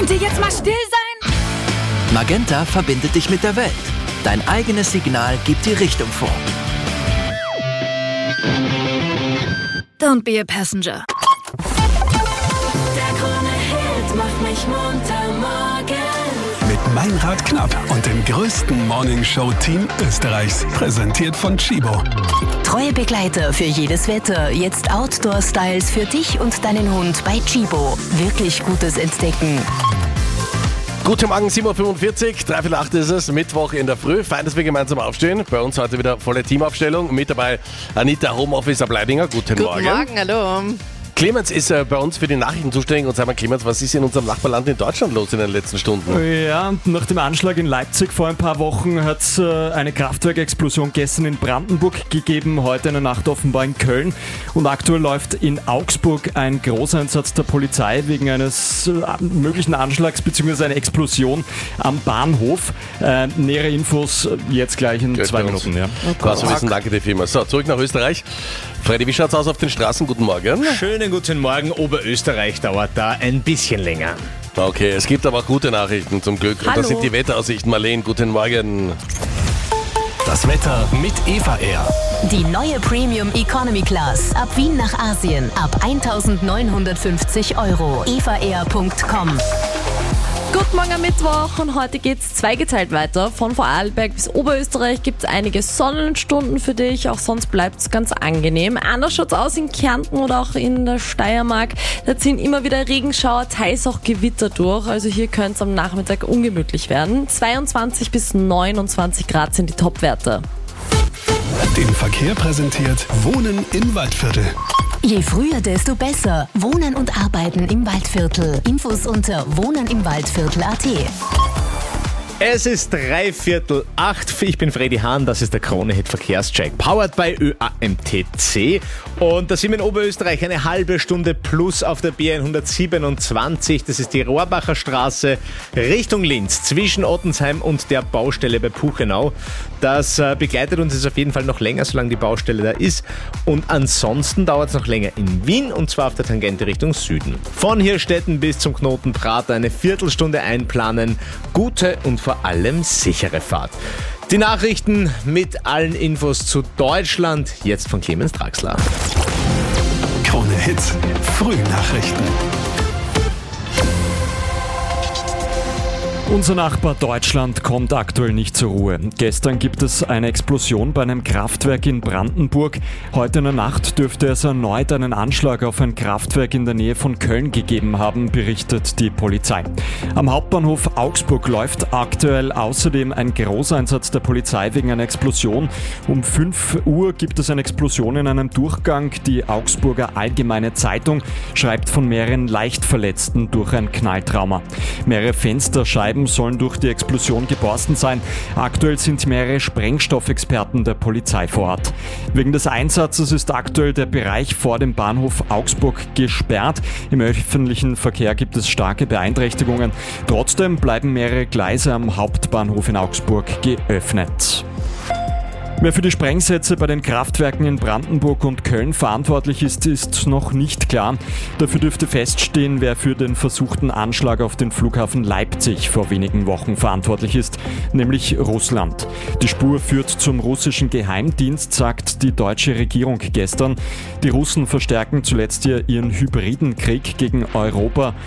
Könnt ihr jetzt mal still sein? Magenta verbindet dich mit der Welt. Dein eigenes Signal gibt die Richtung vor. Don't be a passenger. Der Krone-Hit macht mich munter morgen. Mit Meinrad Knapp und dem größten Morningshow-Team Österreichs. Präsentiert von Chibo. Treue Begleiter für jedes Wetter. Jetzt Outdoor-Styles für dich und deinen Hund bei Chibo. Wirklich gutes Entdecken. Guten Morgen, 7.45 Uhr, 7:45 ist es, Mittwoch in der Früh. Fein, dass wir gemeinsam aufstehen. Bei uns heute wieder volle Teamaufstellung. Mit dabei Anita, Homeoffice Ableidinger. Guten Morgen. Guten Morgen, hallo. Clemens ist bei uns für die Nachrichten zuständig. Und sag mal, Clemens, was ist in unserem Nachbarland in Deutschland los in den letzten Stunden? Ja, und nach dem Anschlag in Leipzig vor ein paar Wochen hat es eine Kraftwerkexplosion gestern in Brandenburg gegeben, heute in der Nacht offenbar in Köln. Und aktuell läuft in Augsburg ein Großeinsatz der Polizei wegen eines möglichen Anschlags bzw. einer Explosion am Bahnhof. Nähere Infos jetzt gleich in 2 Minuten. Ja. Also wissen, danke dir vielmals. So, zurück nach Österreich. Freddy, wie schaut's aus auf den Straßen? Guten Morgen. Schönen guten Morgen. Oberösterreich dauert da ein bisschen länger. Okay, es gibt aber auch gute Nachrichten zum Glück. Und das sind die Wetteraussichten. Marlene, guten Morgen. Das Wetter mit Eva Air. Die neue Premium Economy Class. Ab Wien nach Asien. Ab 1.950 €. evaair.com. Guten Morgen am Mittwoch und heute geht's zweigeteilt weiter. Von Vorarlberg bis Oberösterreich gibt's einige Sonnenstunden für dich, auch sonst bleibt's ganz angenehm. Anders schaut's aus in Kärnten oder auch in der Steiermark. Da ziehen immer wieder Regenschauer, teils auch Gewitter durch, also hier könnte es am Nachmittag ungemütlich werden. 22 bis 29 Grad sind die Topwerte. Den Verkehr präsentiert Wohnen im Waldviertel. Je früher, desto besser. Wohnen und Arbeiten im Waldviertel. Infos unter wohnenimwaldviertel.at. Es ist 7:45. Ich bin Freddy Hahn, das ist der Krone-Hit Verkehrscheck. Powered by ÖAMTC. Und da sind wir in Oberösterreich eine halbe Stunde plus auf der B127. Das ist die Rohrbacher Straße Richtung Linz, zwischen Ottensheim und der Baustelle bei Puchenau. Das begleitet uns jetzt auf jeden Fall noch länger, solange die Baustelle da ist. Und ansonsten dauert es noch länger in Wien, und zwar auf der Tangente Richtung Süden. Von Hirstetten bis zum Knoten Prater eine Viertelstunde einplanen. Gute und vor allem sichere Fahrt. Die Nachrichten mit allen Infos zu Deutschland, jetzt von Clemens Draxler. Krone Hits, Frühnachrichten. Unser Nachbar Deutschland kommt aktuell nicht zur Ruhe. Gestern gibt es eine Explosion bei einem Kraftwerk in Brandenburg. Heute in der Nacht dürfte es erneut einen Anschlag auf ein Kraftwerk in der Nähe von Köln gegeben haben, berichtet die Polizei. Am Hauptbahnhof Augsburg läuft aktuell außerdem ein Großeinsatz der Polizei wegen einer Explosion. Um 5 Uhr gibt es eine Explosion in einem Durchgang. Die Augsburger Allgemeine Zeitung schreibt von mehreren Leichtverletzten durch ein Knalltrauma. Mehrere Fensterscheiben sollen durch die Explosion geborsten sein. Aktuell sind mehrere Sprengstoffexperten der Polizei vor Ort. Wegen des Einsatzes ist aktuell der Bereich vor dem Bahnhof Augsburg gesperrt. Im öffentlichen Verkehr gibt es starke Beeinträchtigungen. Trotzdem bleiben mehrere Gleise am Hauptbahnhof in Augsburg geöffnet. Wer für die Sprengsätze bei den Kraftwerken in Brandenburg und Köln verantwortlich ist, ist noch nicht klar. Dafür dürfte feststehen, wer für den versuchten Anschlag auf den Flughafen Leipzig vor wenigen Wochen verantwortlich ist, nämlich Russland. Die Spur führt zum russischen Geheimdienst, sagt die deutsche Regierung gestern. Die Russen verstärken zuletzt ihren hybriden Krieg gegen Europa.